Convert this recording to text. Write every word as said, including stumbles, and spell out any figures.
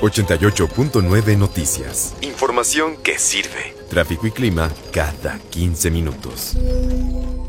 ochenta y ocho punto nueve Noticias. Información que sirve. Tráfico y clima cada quince minutos.